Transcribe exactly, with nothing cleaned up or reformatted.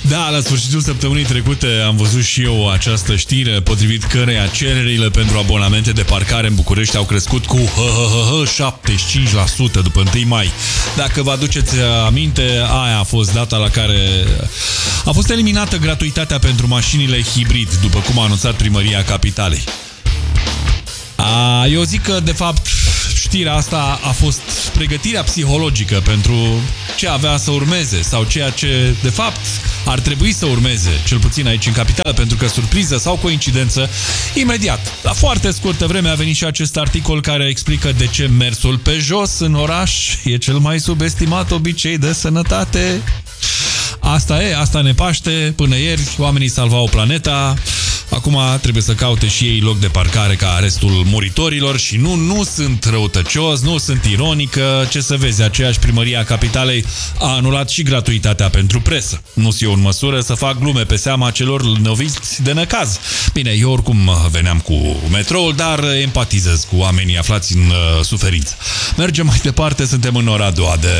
Da, la sfârșitul săptămânii trecute am văzut și eu această știre, potrivit căreia cererile pentru abonamente de parcare în București au crescut cu șaptezeci și cinci la sută după întâi mai. Dacă vă aduceți aminte, aia a fost data la care a fost eliminată gratuitatea pentru mașinile hibrid, după cum a anunțat Primăria Capitalei. A, eu zic că, de fapt, știrea asta a fost pregătirea psihologică pentru ce avea să urmeze sau ceea ce, de fapt, ar trebui să urmeze, cel puțin aici în capitală, pentru că, surpriză sau coincidență, imediat, la foarte scurtă vreme a venit și acest articol care explică de ce mersul pe jos în oraș e cel mai subestimat obicei de sănătate. Asta e, asta ne paște. Până ieri oamenii salvau planeta. Acum trebuie să caute și ei loc de parcare ca restul muritorilor și nu, nu sunt răutăcios, nu sunt ironică. Ce să vezi, aceeași Primăria Capitalei a anulat și gratuitatea pentru presă. Nu sunt eu în măsură să fac glume pe seama celor noviți de năcaz. Bine, eu oricum veneam cu metroul, dar empatizez cu oamenii aflați în uh, suferință. Mergem mai departe, suntem în ora a doua de